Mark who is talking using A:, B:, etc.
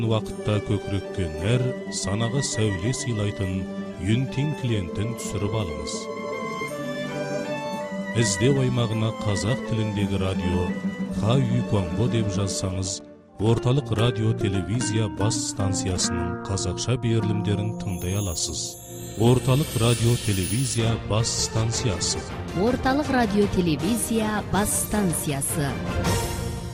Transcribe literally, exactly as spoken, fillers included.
A: Вақытта көкірекке нәр, санаға сәуле сыйлайтын Юнтин клиентін түсіріп алыңыз. Іздеу аймағына қазақ тіліндегі радио Ха Үй Конго деп жазсаңыз, орталық радио телевизия бас станциясының қазақша берілімдерін тыңдай аласыз. Орталық радио телевизия бас станциясы.
B: Орталық радио телевизия бас станциясы.